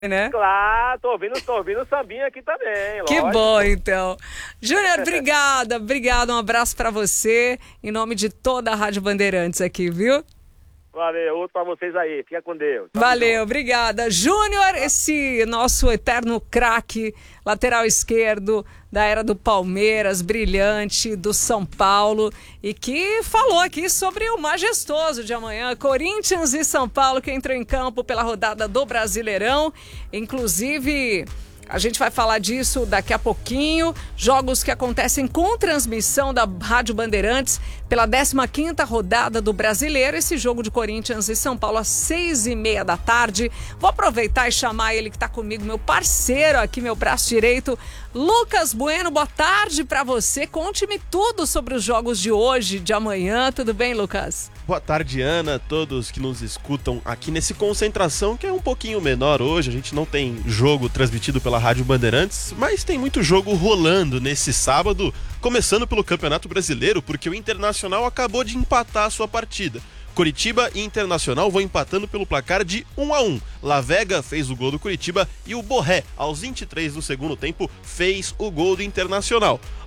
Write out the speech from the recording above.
né? Claro, tô ouvindo o sambinha aqui também, Que lógico. bom, então. Júnior, obrigada, um abraço pra você, em nome de toda a Rádio Bandeirantes aqui, viu? Valeu, outro pra vocês aí, fica com Deus. Tamo Valeu, junto. obrigada. Júnior, esse nosso eterno craque, lateral esquerdo da era do Palmeiras, brilhante, do São Paulo, e que falou aqui sobre o majestoso de amanhã, Corinthians e São Paulo, que entrou em campo pela rodada do Brasileirão. Inclusive, a gente vai falar disso daqui a pouquinho. Jogos que acontecem com transmissão da Rádio Bandeirantes pela 15ª rodada do Brasileiro. Esse jogo de Corinthians e São Paulo às 6h30 da tarde. Vou aproveitar e chamar ele que está comigo, meu parceiro aqui, meu braço direito, Lucas Bueno. Boa tarde para você. Conte-me tudo sobre os jogos de hoje, de amanhã. Tudo bem, Lucas? Boa tarde, Ana, todos que nos escutam aqui nesse Concentração, que é um pouquinho menor hoje. A gente não tem jogo transmitido pela Rádio Bandeirantes, mas tem muito jogo rolando nesse sábado, começando pelo Campeonato Brasileiro, porque o Internacional acabou de empatar a sua partida. Coritiba e Internacional vão empatando pelo placar de 1-1. La Vega fez o gol do Coritiba e o Borré, aos 23 do segundo tempo, fez o gol do Internacional.